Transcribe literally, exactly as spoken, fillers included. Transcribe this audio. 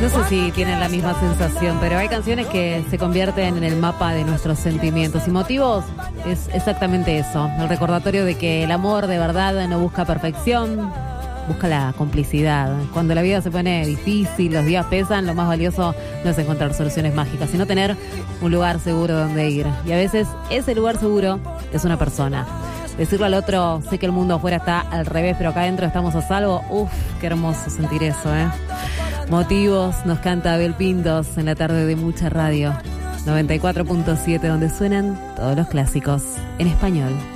No sé si tienen la misma sensación, pero hay canciones que se convierten en el mapa de nuestros sentimientos. Y Motivos es exactamente eso, el recordatorio de que el amor de verdad no busca perfección, busca la complicidad. Cuando la vida se pone difícil, los días pesan, lo más valioso no es encontrar soluciones mágicas, sino tener un lugar seguro donde ir. Y a veces ese lugar seguro es una persona. Decirle al otro, sé que el mundo afuera está al revés, pero acá adentro estamos a salvo. Uf, qué hermoso sentir eso, ¿eh? Motivos, nos canta Abel Pintos en la tarde de Mucha Radio. noventa y cuatro punto siete, donde suenan todos los clásicos en español.